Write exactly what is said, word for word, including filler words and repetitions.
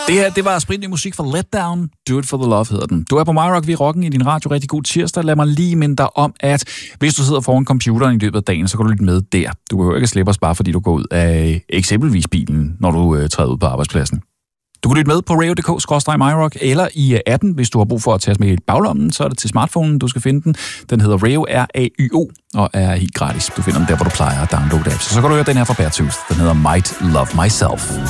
Det her, det var sprintende musik fra Letdown. Do It For The Love hedder den. Du er på MyRock, vi er rocken i din radio. Rigtig god tirsdag. Lad mig lige minde dig om, at hvis du sidder foran computeren i løbet af dagen, så kan du lytte med der. Du behøver ikke slippe os bare, fordi du går ud af eksempelvis bilen, når du øh, træder ud på arbejdspladsen. Du kan lytte med på radio punktum d k skråstreg myrock eller i appen, hvis du har brug for at tage os med i baglommen, så er det til smartphonen, du skal finde den. Den hedder Rayo, R A Y O, og er helt gratis. Du finder den der, hvor du plejer at downloade apps. Så kan du høre den her fra Beartooth. Den hedder Might Love Myself.